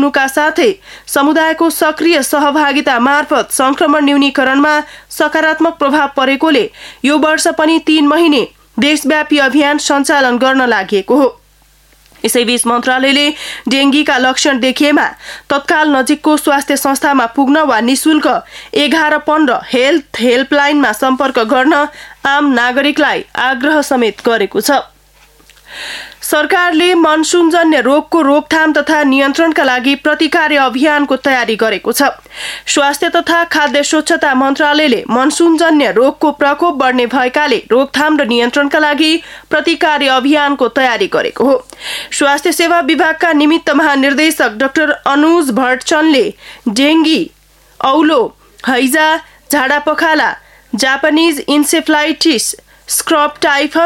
गर्नुका साथै समुदायको सक्रिय सहभागिता मार्फत संक्रमण न्यूनीकरणमा सकारात्मक प्रभाव परेकोले यो वर्ष पनि 3 महिने देशव्यापी अभियान सञ्चालन गर्न लागेको हो। यसैबीच मन्त्रालयले डेंगीका लक्षण देखिएमा तत्काल नजिकको स्वास्थ्य संस्थामा पुग्न वा निशुल्क 1115 हेल्थ हेल्पलाइनमा सम्पर्क गर्न आम नागरिकलाई आग्रह समेत गरेको छ। सरकारले मनसुनजन्य रोगको रोकथाम तथा नियन्त्रणका लागि प्रतिकार्य अभियानको तयारी गरेको छ। स्वास्थ्य तथा खाद्य स्वच्छता मन्त्रालयले मनसुनजन्य रोगको प्रकोप बढ्ने भएकाले रोकथाम र नियन्त्रणका लागि प्रतिकार्य अभियानको तयारी गरेको हो। स्वास्थ्य सेवा विभागका निमित्त महानिर्देशक डाक्टर अनुज भट्टचनले डेंगी, औलो, हैजा, झाडापखाला, जापानिज इन्सेफ्लाइटिस, स्क्रब टाइफस